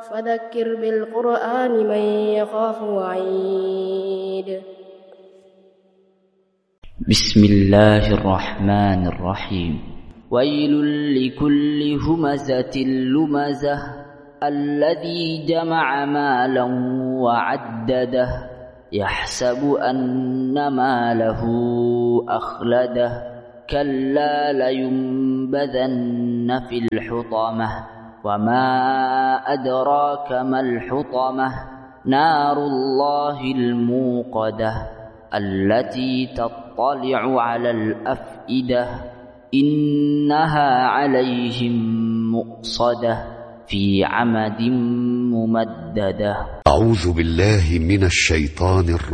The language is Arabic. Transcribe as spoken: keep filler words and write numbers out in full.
فذكر بالقرآن من يخاف وعيد. بسم الله الرحمن الرحيم. ويل لكل همزة لمزة الذي جمع مالا وعدده يحسب أن ماله أخلده كلا لينبذن في الحطمة وما أدراك ما الحطمة نار الله الموقدة التي تطلع على الأفئدة إنها عليهم مؤصدة في عمد ممددة. أعوذ بالله من الشيطان الرجيم.